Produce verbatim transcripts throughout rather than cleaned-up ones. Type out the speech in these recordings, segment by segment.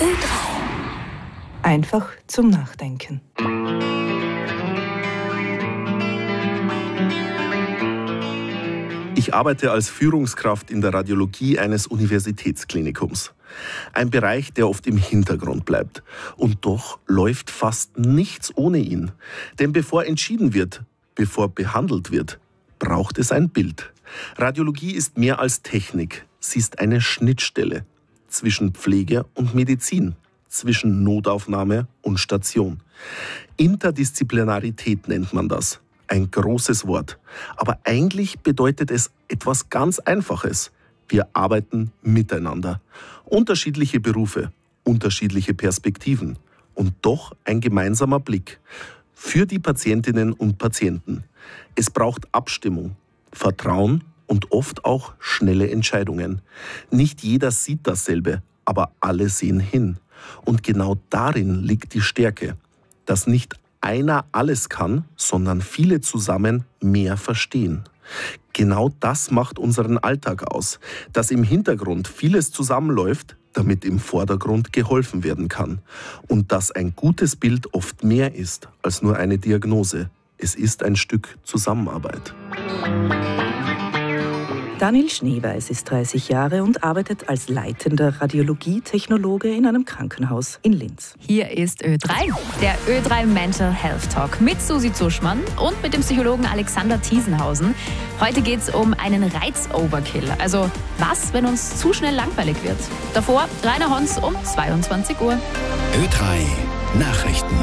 Ö drei. Einfach zum Nachdenken. Ich arbeite als Führungskraft in der Radiologie eines Universitätsklinikums. Ein Bereich, der oft im Hintergrund bleibt. Und doch läuft fast nichts ohne ihn. Denn bevor entschieden wird, bevor behandelt wird, braucht es ein Bild. Radiologie ist mehr als Technik. Sie ist eine Schnittstelle zwischen Pflege und Medizin, zwischen Notaufnahme und Station. Interdisziplinarität nennt man das. Ein großes Wort. Aber eigentlich bedeutet es etwas ganz Einfaches. Wir arbeiten miteinander. Unterschiedliche Berufe, unterschiedliche Perspektiven und doch ein gemeinsamer Blick. Für die Patientinnen und Patienten. Es braucht Abstimmung, Vertrauen und oft auch schnelle Entscheidungen. Nicht jeder sieht dasselbe, aber alle sehen hin. Und genau darin liegt die Stärke, dass nicht einer alles kann, sondern viele zusammen mehr verstehen. Genau das macht unseren Alltag aus, dass im Hintergrund vieles zusammenläuft, damit im Vordergrund geholfen werden kann. Und dass ein gutes Bild oft mehr ist als nur eine Diagnose. Es ist ein Stück Zusammenarbeit. Daniel Schneeweiß ist dreißig Jahre und arbeitet als leitender Radiologietechnologe in einem Krankenhaus in Linz. Hier ist Ö drei, der Ö drei Mental Health Talk mit Susi Zuschmann und mit dem Psychologen Alexander Thiesenhausen. Heute geht es um einen Reiz-Overkill. Also was, wenn uns zu schnell langweilig wird? Davor Rainer Hons um zweiundzwanzig Uhr. Ö drei Nachrichten.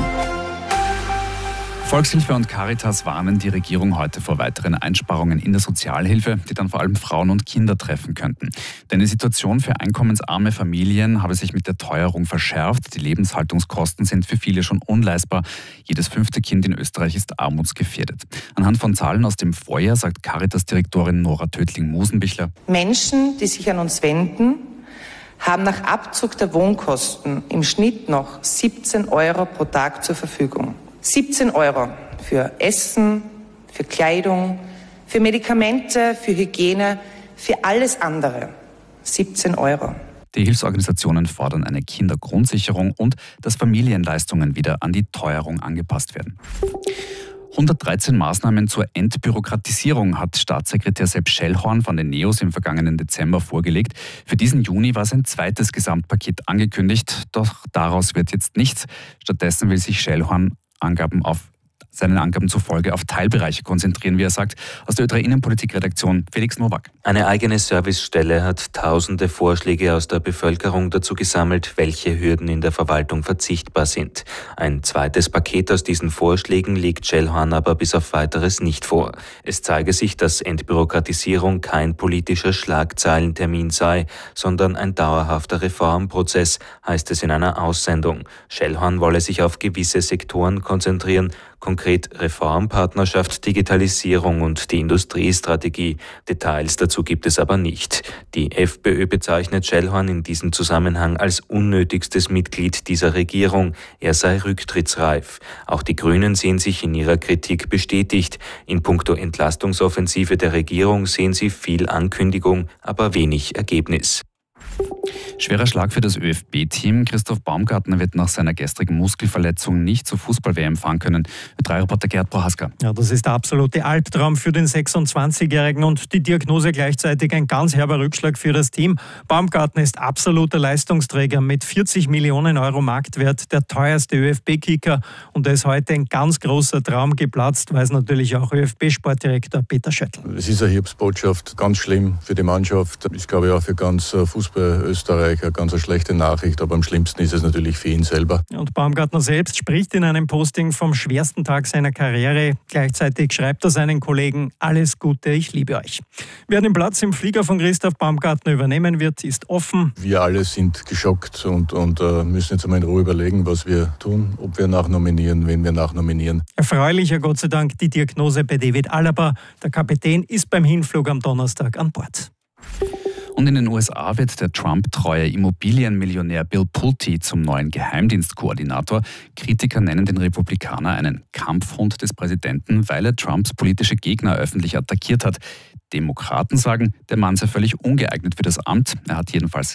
Volkshilfe und Caritas warnen die Regierung heute vor weiteren Einsparungen in der Sozialhilfe, die dann vor allem Frauen und Kinder treffen könnten. Denn die Situation für einkommensarme Familien habe sich mit der Teuerung verschärft. Die Lebenshaltungskosten sind für viele schon unleistbar. Jedes fünfte Kind in Österreich ist armutsgefährdet. Anhand von Zahlen aus dem Vorjahr sagt Caritas-Direktorin Nora Tötling-Musenbichler: Menschen, die sich an uns wenden, haben nach Abzug der Wohnkosten im Schnitt noch siebzehn Euro pro Tag zur Verfügung. siebzehn Euro für Essen, für Kleidung, für Medikamente, für Hygiene, für alles andere. siebzehn Euro. Die Hilfsorganisationen fordern eine Kindergrundsicherung und dass Familienleistungen wieder an die Teuerung angepasst werden. hundertdreizehn Maßnahmen zur Entbürokratisierung hat Staatssekretär Sepp Schellhorn von den NEOS im vergangenen Dezember vorgelegt. Für diesen Juni war sein zweites Gesamtpaket angekündigt, doch daraus wird jetzt nichts. Stattdessen will sich Schellhorn Angaben auf seinen Angaben zufolge auf Teilbereiche konzentrieren, wie er sagt. Aus der Ö drei Innenpolitik-Redaktion Felix Nowak. Eine eigene Servicestelle hat tausende Vorschläge aus der Bevölkerung dazu gesammelt, welche Hürden in der Verwaltung verzichtbar sind. Ein zweites Paket aus diesen Vorschlägen legt Schellhorn aber bis auf Weiteres nicht vor. Es zeige sich, dass Entbürokratisierung kein politischer Schlagzeilentermin sei, sondern ein dauerhafter Reformprozess, heißt es in einer Aussendung. Schellhorn wolle sich auf gewisse Sektoren konzentrieren, konkret Reformpartnerschaft, Digitalisierung und die Industriestrategie. Details dazu gibt es aber nicht. Die FPÖ bezeichnet Schellhorn in diesem Zusammenhang als unnötigstes Mitglied dieser Regierung. Er sei rücktrittsreif. Auch die Grünen sehen sich in ihrer Kritik bestätigt. In puncto Entlastungsoffensive der Regierung sehen sie viel Ankündigung, aber wenig Ergebnis. Schwerer Schlag für das ÖFB Team. Christoph Baumgartner wird nach seiner gestrigen Muskelverletzung nicht zur Fußball-W M fahren können. Ö drei Reporter Gerhard Prohaska. Ja, das ist der absolute Albtraum für den sechsundzwanzigjährigen und die Diagnose gleichzeitig ein ganz herber Rückschlag für das Team. Baumgartner ist absoluter Leistungsträger mit vierzig Millionen Euro Marktwert, der teuerste ÖFB-Kicker, und da ist heute ein ganz großer Traum geplatzt, weiß natürlich auch ÖFB-Sportdirektor Peter Schöttl. Es ist eine Hilfsbotschaft, ganz schlimm für die Mannschaft. Ich glaube auch für ganz Fußball Österreich eine ganz schlechte Nachricht, aber am schlimmsten ist es natürlich für ihn selber. Und Baumgartner selbst spricht in einem Posting vom schwersten Tag seiner Karriere. Gleichzeitig schreibt er seinen Kollegen: Alles Gute, ich liebe euch. Wer den Platz im Flieger von Christoph Baumgartner übernehmen wird, ist offen. Wir alle sind geschockt und, und uh, müssen jetzt einmal in Ruhe überlegen, was wir tun, ob wir nachnominieren, wen wir nachnominieren. Erfreulicher Gott sei Dank die Diagnose bei David Alaba. Der Kapitän ist beim Hinflug am Donnerstag an Bord. Und in den U S A wird der Trump-treue Immobilienmillionär Bill Pulte zum neuen Geheimdienstkoordinator. Kritiker nennen den Republikaner einen Kampfhund des Präsidenten, weil er Trumps politische Gegner öffentlich attackiert hat. Demokraten sagen, der Mann sei völlig ungeeignet für das Amt. Er hat jedenfalls